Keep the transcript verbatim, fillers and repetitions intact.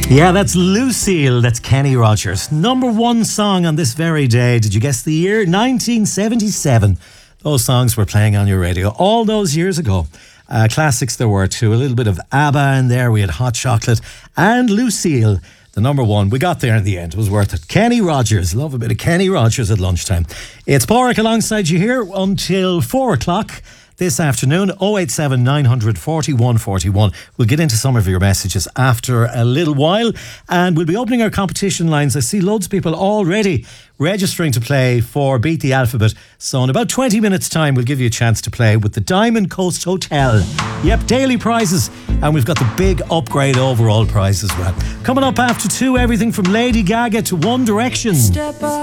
Yeah, that's Lucille. That's Kenny Rogers. Number one song on this very day. Did you guess the year? nineteen seventy-seven. Those songs were playing on your radio all those years ago. Uh, classics there were too. A little bit of ABBA in there. We had Hot Chocolate and Lucille. The number one. We got there in the end. It was worth it. Kenny Rogers. Love a bit of Kenny Rogers at lunchtime. It's Porrick alongside you here until four o'clock. This afternoon, oh eight seven nine hundred forty-one forty-one. We'll get into some of your messages after a little while, and we'll be opening our competition lines. I see loads of people already registering to play for Beat the Alphabet. So in about twenty minutes time, we'll give you a chance to play with the Diamond Coast Hotel. Yep, daily prizes, and we've got the big upgrade overall prize as well. Coming up after two, everything from Lady Gaga to One Direction. Step up.